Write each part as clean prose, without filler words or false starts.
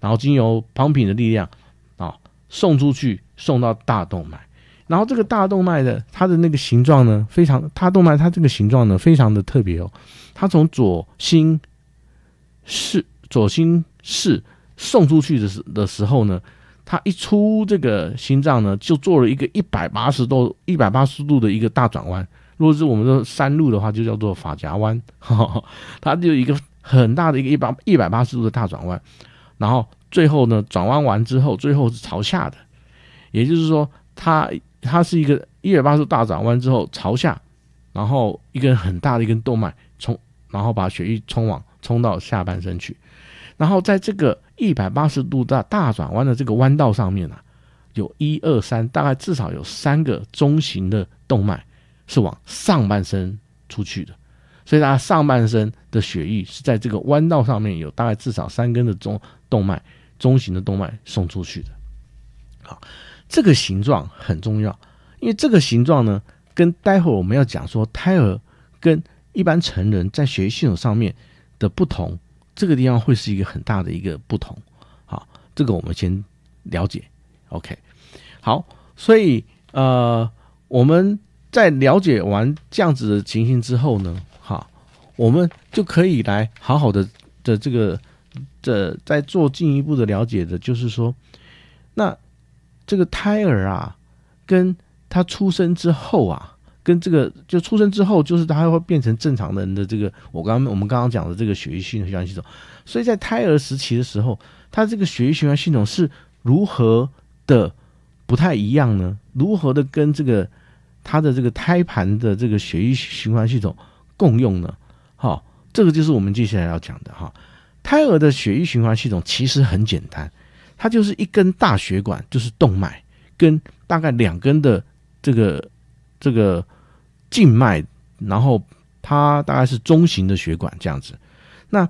然后经由 pumping 的力量送出去，送到大动脉。然后这个大动脉的它的那个形状呢，大动脉它这个形状呢非常的特别哦。它从左心室送出去的时候呢，它一出这个心脏呢，就做了一个180度的一个大转弯。如果是我们的山路的话，就叫做发夹弯，它就有一个很大的一个180度的大转弯。然后最后呢，转弯完之后，最后是朝下的，也就是说，它是一个180度大转弯之后朝下，然后一根很大的一根动脉然后把血液冲到下半身去。然后在这个180度大转弯的这个弯道上面有1、2、3，大概至少有3个中型的动脉是往上半身出去的，所以它上半身的血液是在这个弯道上面有大概至少3根的中型的动脉送出去的。好，这个形状很重要，因为这个形状呢，跟待会我们要讲说胎儿跟一般成人在血液系统上面的不同，这个地方会是一个很大的一个不同。好，这个我们先了解。OK， 好，所以我们在了解完这样子的情形之后呢，好，我们就可以来好好的再做进一步的了解的，就是说，那这个胎儿跟他出生之后跟这个就出生之后，就是他会变成正常人的这个我们刚刚讲的这个血液循环系统。所以在胎儿时期的时候，他这个血液循环系统是如何的不太一样呢？如何的跟这个他的这个胎盘的这个血液循环系统共用呢？好，这个就是我们接下来要讲的哈。胎儿的血液循环系统其实很简单，它就是一根大血管，就是动脉，跟大概2根的这个静脉，然后它大概是中型的血管这样子。那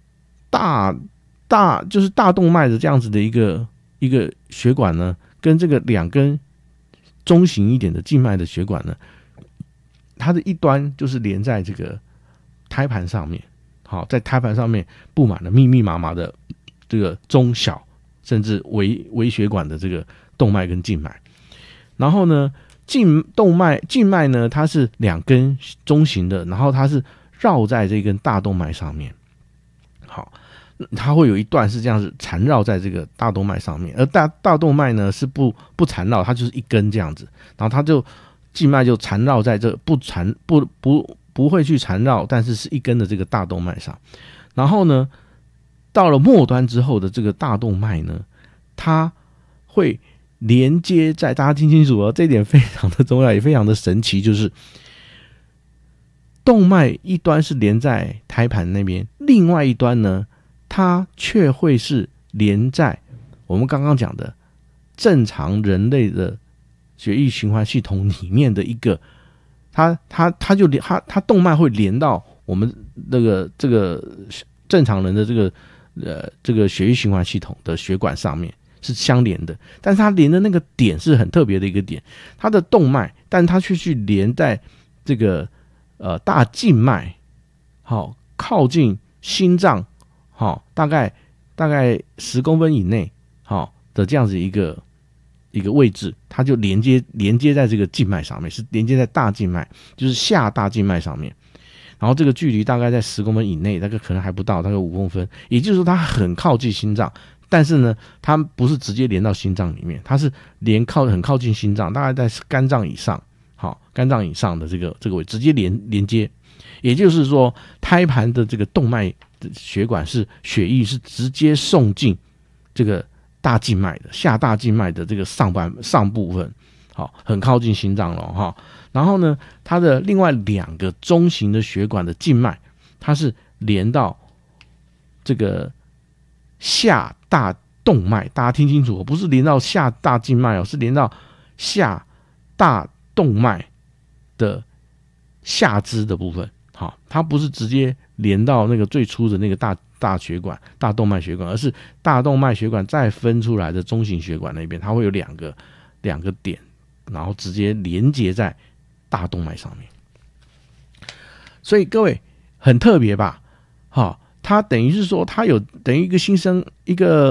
就是大动脉的这样子的一个血管呢，跟这个2根中型一点的静脉的血管呢，它的一端就是连在这个胎盘上面。好，在胎盘上面布满了密密麻麻的这个中小甚至微血管的这个动脉跟静脉。然后呢，静脉呢，它是2根中型的，然后它是绕在这根大动脉上面。好，它会有一段是这样子缠绕在这个大动脉上面，而大动脉呢是不缠绕，它就是一根这样子，然后它就静脉就缠绕在这不会去缠绕，但是是一根的这个大动脉上。然后呢，到了末端之后的这个大动脉呢，它会连接在，大家听清楚哦，这一点非常的重要，也非常的神奇，就是动脉一端是连在胎盘那边，另外一端呢，它却会是连在我们刚刚讲的正常人类的血液循环系统里面的一个，它动脉会连到我们这个正常人的这个血液循环系统的血管上面是相连的，但是它连的那个点是很特别的一个点，它的动脉，但它却去连在这个大静脉，好，靠近心脏，好，大概10公分以内，好的这样子一个位置，它就连接在这个静脉上面，是连接在大静脉，就是下大静脉上面。然后这个距离大概在10公分以内，大概可能还不到，大概5公分，也就是说它很靠近心脏，但是呢，它不是直接连到心脏里面，它是很靠近心脏，大概在肝脏以上，好，肝脏以上的这个位置直接连接。也就是说，胎盘的这个动脉的血管是血液是直接送进这个大静脉的下大静脉的这个上部分，好，很靠近心脏了哈。然后呢，它的另外2个中型的血管的静脉，它是连到这个下大动脉，大家听清楚，不是连到下大静脉哦，是连到下大动脉的下支的部分。好，它不是直接连到那个最初的那个大血管、大动脉血管，而是大动脉血管再分出来的中型血管那边，它会有两个点，然后直接连接在大动脉上面。所以各位很特别吧？好，它等于是说，它有等于一个新生一个